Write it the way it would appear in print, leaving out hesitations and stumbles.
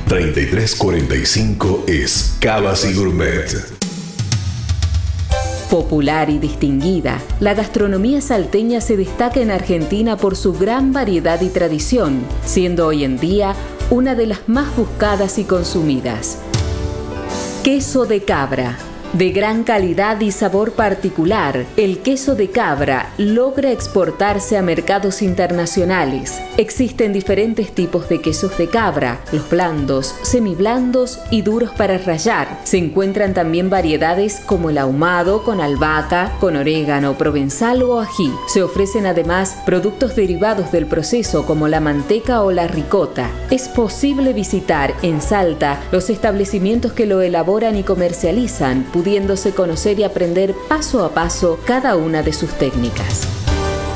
3345 es Cavas y Gourmet. Popular y distinguida, la gastronomía salteña se destaca en Argentina por su gran variedad y tradición, siendo hoy en día una de las más buscadas y consumidas. Queso de cabra. De gran calidad y sabor particular, el queso de cabra logra exportarse a mercados internacionales. Existen diferentes tipos de quesos de cabra, los blandos, semiblandos y duros para rallar. Se encuentran también variedades como el ahumado con albahaca, con orégano, provenzal o ají. Se ofrecen además productos derivados del proceso como la manteca o la ricota. Es posible visitar en Salta los establecimientos que lo elaboran y comercializan, pudiéndose conocer y aprender paso a paso cada una de sus técnicas.